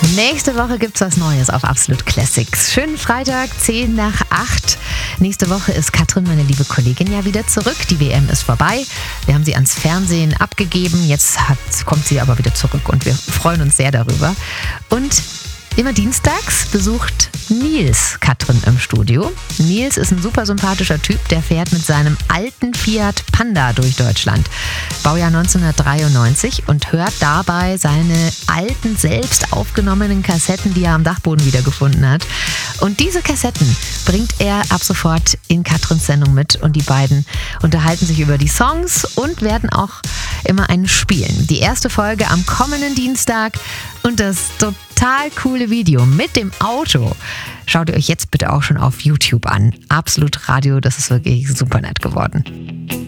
Nächste Woche gibt's was Neues auf Absolut Classics. Schönen Freitag, 7 nach 8. Nächste Woche ist Katrin, meine liebe Kollegin, ja wieder zurück. Die WM ist vorbei. Wir haben sie ans Fernsehen abgegeben. Jetzt kommt sie aber wieder zurück und wir freuen uns sehr darüber. Und immer dienstags besucht Nils Katrin im Studio. Nils ist ein super sympathischer Typ, der fährt mit seinem alten Fiat Panda durch Deutschland. Baujahr 1993 und hört dabei seine alten, selbst aufgenommenen Kassetten, die er am Dachboden wiedergefunden hat. Und diese Kassetten bringt er ab sofort in Katrins Sendung mit und die beiden unterhalten sich über die Songs und werden auch immer einen spielen. Die erste Folge am kommenden Dienstag und das total coole Video mit dem Auto schaut ihr euch jetzt bitte auch schon auf YouTube an. Absolut Radio, das ist wirklich super nett geworden.